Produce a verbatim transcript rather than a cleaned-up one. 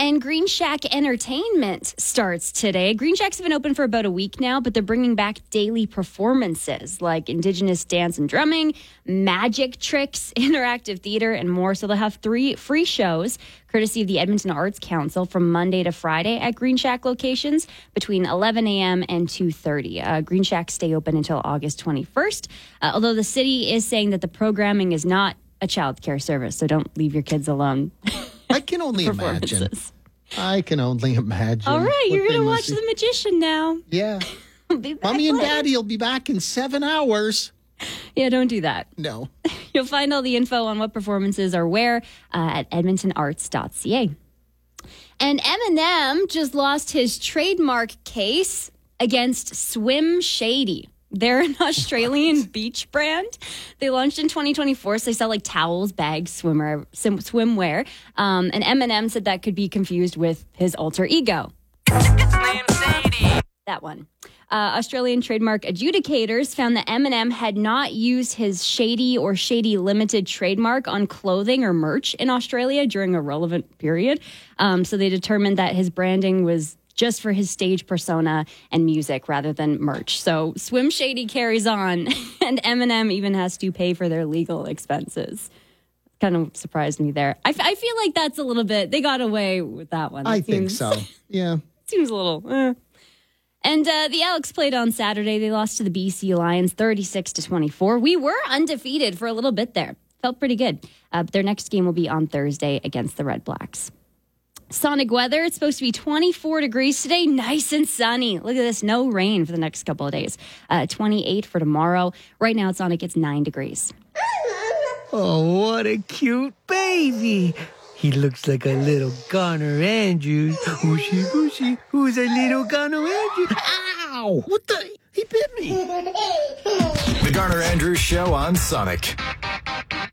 And Green Shack Entertainment starts today. Green Shacks have been open for about a week now, but they're bringing back daily performances like Indigenous dance and drumming, magic tricks, interactive theater, and more. So they'll have three free shows, courtesy of the Edmonton Arts Council, from Monday to Friday at Green Shack locations between eleven a.m. and two thirty. Uh, Green Shacks stay open until August twenty-first, uh, although the city is saying that the programming is not a child care service, so don't leave your kids alone. I can only imagine. I can only imagine. All right, you're going to watch The Magician now. Yeah. Mommy and Daddy will be back in seven hours. Yeah, don't do that. No. You'll find all the info on what performances are where uh, at edmonton arts dot c a. And Eminem just lost his trademark case against Swim Shady. They're an Australian beach brand. They launched in twenty twenty-four, so they sell like towels, bags, swimmer, swim, swimwear. Um, and Eminem said that could be confused with his alter ego. That one. Uh, Australian trademark adjudicators found that Eminem had not used his Shady or Shady Limited trademark on clothing or merch in Australia during a relevant period. Um, so they determined that his branding was just for his stage persona and music rather than merch. So Swim Shady carries on, and Eminem even has to pay for their legal expenses. Kind of surprised me there. I, f- I feel like that's a little bit, they got away with that one. I It think seems, so. Yeah. Seems a little, eh. And uh, the Elks played on Saturday. They lost to the B C Lions thirty-six to twenty-four. We were undefeated for a little bit there. Felt pretty good. Uh, but their next game will be on Thursday against the Red Blacks. Sonic weather, it's supposed to be twenty-four degrees today, nice and sunny. Look at this, no rain for the next couple of days. Uh, twenty-eight for tomorrow. Right now at Sonic, it's nine degrees. Oh, what a cute baby. He looks like a little Garner Andrews. Whooshy, whooshy, who's a little Garner Andrews? Ow! What the? He bit me. The Garner Andrews Show on Sonic.